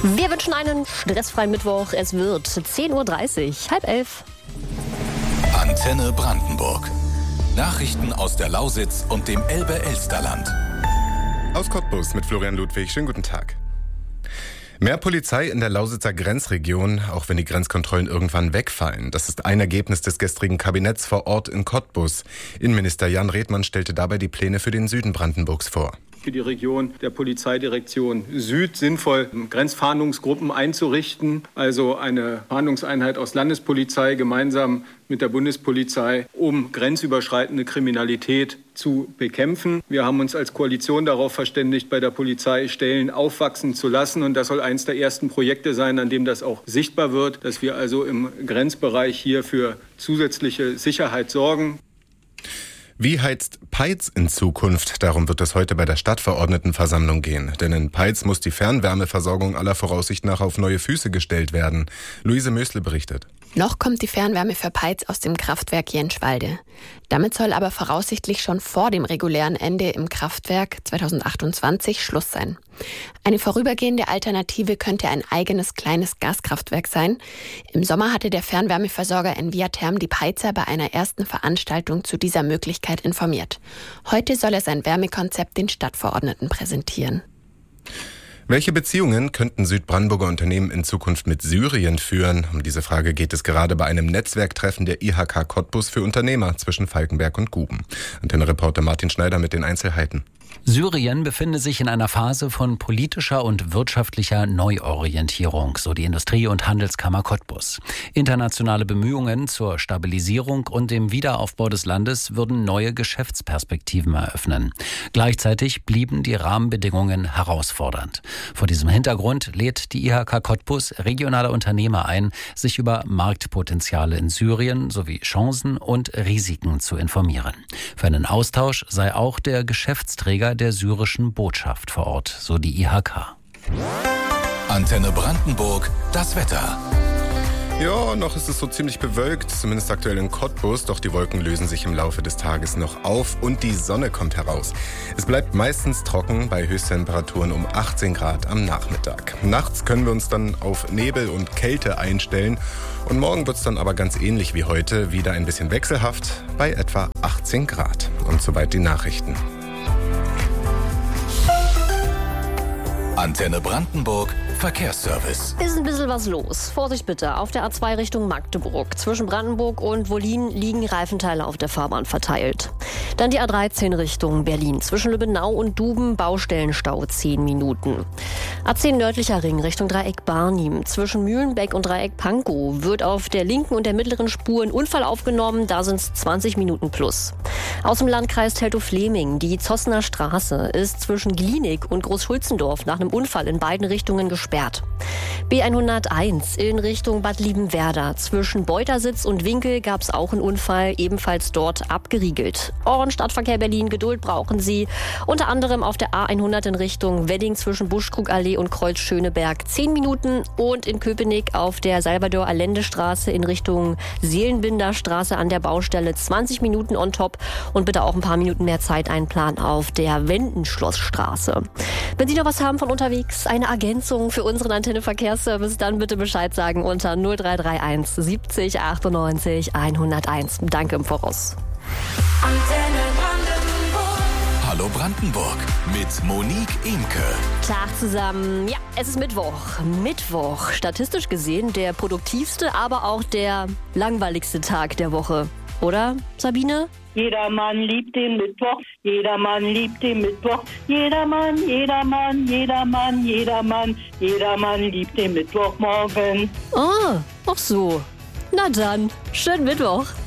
Wir wünschen einen stressfreien Mittwoch. Es wird 10.30 Uhr, 10:30. Antenne Brandenburg. Nachrichten aus der Lausitz und dem Elbe-Elsterland. Aus Cottbus mit Florian Ludwig. Schönen guten Tag. Mehr Polizei in der Lausitzer Grenzregion, auch wenn die Grenzkontrollen irgendwann wegfallen. Das ist ein Ergebnis des gestrigen Kabinetts vor Ort in Cottbus. Innenminister Jan Redmann stellte dabei die Pläne für den Süden Brandenburgs vor. Für die Region der Polizeidirektion Süd sinnvoll, Grenzfahndungsgruppen einzurichten, also eine Fahndungseinheit aus Landespolizei gemeinsam mit der Bundespolizei, um grenzüberschreitende Kriminalität zu bekämpfen. Wir haben uns als Koalition darauf verständigt, bei der Polizei Stellen aufwachsen zu lassen. Und das soll eines der ersten Projekte sein, an dem das auch sichtbar wird, dass wir also im Grenzbereich hier für zusätzliche Sicherheit sorgen. Wie heizt Peitz in Zukunft? Darum wird es heute bei der Stadtverordnetenversammlung gehen. Denn in Peitz muss die Fernwärmeversorgung aller Voraussicht nach auf neue Füße gestellt werden. Luise Mösle berichtet. Noch kommt die Fernwärme für Peitz aus dem Kraftwerk Jenschwalde. Damit soll aber voraussichtlich schon vor dem regulären Ende im Kraftwerk 2028 Schluss sein. Eine vorübergehende Alternative könnte ein eigenes kleines Gaskraftwerk sein. Im Sommer hatte der Fernwärmeversorger Enviatherm die Peitzer bei einer ersten Veranstaltung zu dieser Möglichkeit informiert. Heute soll er sein Wärmekonzept den Stadtverordneten präsentieren. Welche Beziehungen könnten Südbrandenburger Unternehmen in Zukunft mit Syrien führen? Um diese Frage geht es gerade bei einem Netzwerktreffen der IHK Cottbus für Unternehmer zwischen Falkenberg und Guben. Antenne-Reporter Martin Schneider mit den Einzelheiten. Syrien befinde sich in einer Phase von politischer und wirtschaftlicher Neuorientierung, so die Industrie- und Handelskammer Cottbus. Internationale Bemühungen zur Stabilisierung und dem Wiederaufbau des Landes würden neue Geschäftsperspektiven eröffnen. Gleichzeitig blieben die Rahmenbedingungen herausfordernd. Vor diesem Hintergrund lädt die IHK Cottbus regionale Unternehmer ein, sich über Marktpotenziale in Syrien sowie Chancen und Risiken zu informieren. Für einen Austausch sei auch der Geschäftsträger der syrischen Botschaft vor Ort, so die IHK. Antenne Brandenburg, das Wetter. Ja, noch ist es so ziemlich bewölkt, zumindest aktuell in Cottbus, doch die Wolken lösen sich im Laufe des Tages noch auf und die Sonne kommt heraus. Es bleibt meistens trocken bei Höchsttemperaturen um 18 Grad am Nachmittag. Nachts können wir uns dann auf Nebel und Kälte einstellen und morgen wird es dann aber ganz ähnlich wie heute, wieder ein bisschen wechselhaft bei etwa 18 Grad. Und soweit die Nachrichten. Antenne Brandenburg, Verkehrsservice. Ist ein bisschen was los. Vorsicht bitte, auf der A2 Richtung Magdeburg. Zwischen Brandenburg und Wollin liegen Reifenteile auf der Fahrbahn verteilt. Dann die A13 Richtung Berlin. Zwischen Lübbenau und Duben Baustellenstau 10 Minuten. A10 nördlicher Ring Richtung Dreieck Barnim. Zwischen Mühlenbeck und Dreieck Pankow wird auf der linken und der mittleren Spur ein Unfall aufgenommen. Da sind es 20 Minuten plus. Aus dem Landkreis Teltow-Fleming. Die Zossener Straße ist zwischen Glienig und Großschulzendorf nach einem Unfall in beiden Richtungen gesperrt. B101 in Richtung Bad Liebenwerda. Zwischen Beutersitz und Winkel gab es auch einen Unfall, ebenfalls dort abgeriegelt. Stadtverkehr Berlin, Geduld brauchen Sie. Unter anderem auf der A100 in Richtung Wedding zwischen Buschkrugallee und Kreuz Schöneberg 10 Minuten und in Köpenick auf der Salvador-Allende-Straße in Richtung Seelenbinderstraße an der Baustelle 20 Minuten on top und bitte auch ein paar Minuten mehr Zeit einplanen auf der Wendenschlossstraße. Wenn Sie noch was haben von unterwegs, eine Ergänzung für unseren Antenne-Verkehrsservice, dann bitte Bescheid sagen unter 0331 70 98 101. Danke im Voraus. Antenne Brandenburg. Hallo Brandenburg mit Monique Imke. Tag zusammen. Ja, es ist Mittwoch. Mittwoch, statistisch gesehen der produktivste, aber auch der langweiligste Tag der Woche. Oder, Sabine? Jedermann liebt den Mittwoch, jedermann liebt den Mittwoch, jedermann, jedermann, jedermann, jedermann, jedermann liebt den Mittwochmorgen. Ah, ach so. Na dann, schönen Mittwoch.